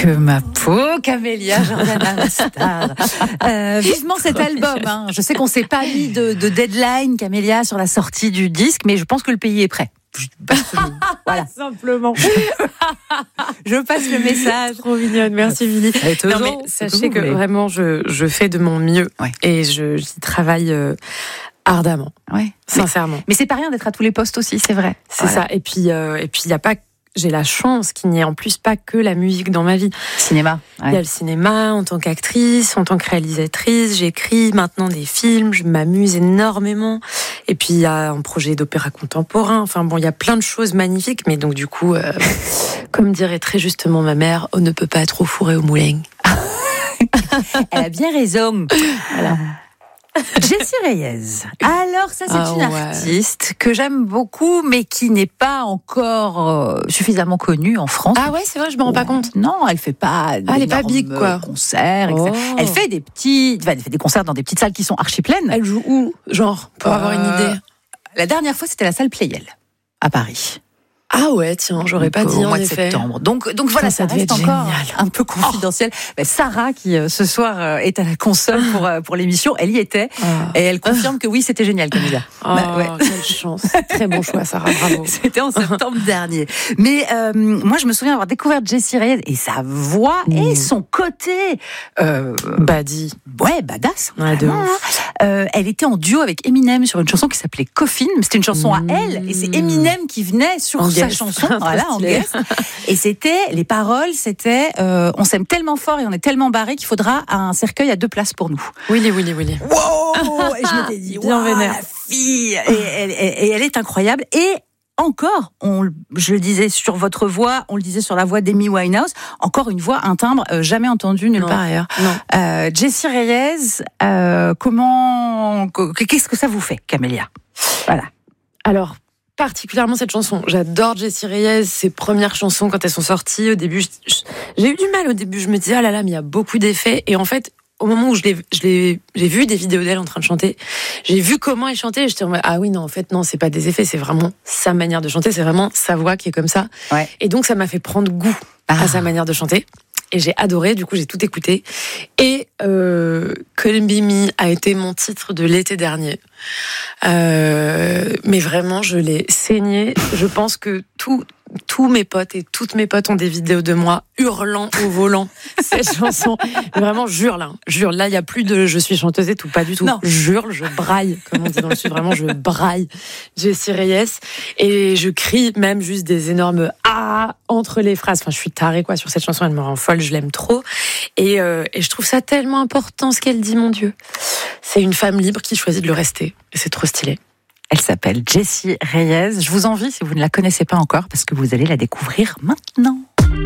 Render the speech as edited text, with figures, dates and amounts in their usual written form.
que ma peau, Camélia Jordana Star. Vivement cet album. Je sais qu'on ne s'est pas mis de deadline, Camélia, sur la sortie du disque, mais je pense que le pays est prêt. Voilà. Simplement. Je passe le message. Trop mignonne, merci Vili. Non, mais sachez que vraiment, je fais de mon mieux et j'y travaille ardemment. Ouais. Sincèrement. Mais c'est pas rien d'être à tous les postes aussi, c'est vrai. C'est ça. Et puis, il y a pas. J'ai la chance qu'il n'y ait en plus pas que la musique dans ma vie. Cinéma. Il y a le cinéma en tant qu'actrice, en tant que réalisatrice. J'écris maintenant des films, je m'amuse énormément. Et puis il y a un projet d'opéra contemporain. Enfin bon, il y a plein de choses magnifiques. Mais donc du coup, comme dirait très justement ma mère, on ne peut pas trop fourrer au moulin. Elle a bien raison. Voilà. Jessie Reyez. Alors ça, c'est une artiste que j'aime beaucoup, mais qui n'est pas encore suffisamment connue en France. Ah ouais, c'est vrai, je me rends pas compte. Non, elle fait pas. Elle est pas big quoi. Concerts. Etc. Elle fait des elle fait des concerts dans des petites salles qui sont archi pleines. Elle joue où, genre, pour avoir une idée? La dernière fois, c'était la salle Playel à Paris. Ah ouais, tiens, j'aurais pas dit en effet. Septembre. Donc voilà, ça reste encore un peu confidentiel. Sarah, qui ce soir est à la console pour l'émission, elle y était et elle confirme que oui, c'était génial, Camilla. Quelle chance. Très bon choix, Sarah, bravo. C'était en septembre dernier. Mais moi, je me souviens avoir découvert Jessie Reyez et sa voix et son côté badass. Ouais, badass. Ouais, elle était en duo avec Eminem sur une chanson qui s'appelait Coffin. C'était une chanson à elle et c'est Eminem qui venait sur sa chanson, en guest. Et les paroles, c'était on s'aime tellement fort et on est tellement barré qu'il faudra un cercueil à 2 places pour nous. Willy. Wow. Et je m'étais dit, bien vénère. La fille. Et elle est incroyable. Et encore, je le disais sur votre voix, on le disait sur la voix d'Amy Winehouse, encore une voix, un timbre jamais entendu nulle part ailleurs. Jessie Reyez, qu'est-ce que ça vous fait, Camélia? Voilà. Alors, particulièrement cette chanson. J'adore Jessie Reyez, ses premières chansons quand elles sont sorties. Au début, j'ai eu du mal au début. Je me disais, oh là là, mais il y a beaucoup d'effets. Et en fait, au moment où j'ai vu des vidéos d'elle en train de chanter, j'ai vu comment elle chantait. Et j'étais en mode, ah oui, non, en fait, non, c'est pas des effets, c'est vraiment sa manière de chanter, c'est vraiment sa voix qui est comme ça. Ouais. Et donc, ça m'a fait prendre goût à sa manière de chanter. Et j'ai adoré, du coup j'ai tout écouté. Et Couldn't Be Me a été mon titre de l'été dernier. Mais vraiment, je l'ai saigné. Je pense que tous mes potes et toutes mes potes ont des vidéos de moi hurlant au volant cette chanson. Vraiment, jure. Là, il y a plus de je suis chanteuse et tout, pas du tout. Non. Jure, je braille, comme on dit dans le sud. Vraiment, je braille Jessie Reyez et je crie même juste des énormes ah entre les phrases. Enfin, je suis tarée quoi sur cette chanson. Elle me rend folle, je l'aime trop et je trouve ça tellement important ce qu'elle dit, mon Dieu. C'est une femme libre qui choisit de le rester et c'est trop stylé. Elle s'appelle Jessie Reyez. Je vous envie si vous ne la connaissez pas encore parce que vous allez la découvrir maintenant.